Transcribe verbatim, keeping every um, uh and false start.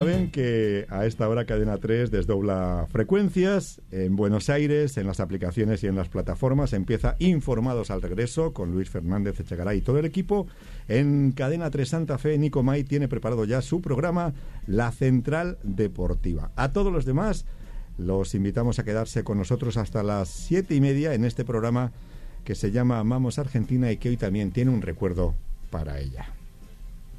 Saben que a esta hora Cadena tres desdobla frecuencias en Buenos Aires, en las aplicaciones y en las plataformas. Empieza Informados al Regreso con Luis Fernández Echegaray y todo el equipo. En Cadena tres Santa Fe, Nico May tiene preparado ya su programa La Central Deportiva. A todos los demás los invitamos a quedarse con nosotros hasta las siete y media en este programa que se llama Amamos Argentina y que hoy también tiene un recuerdo para ella.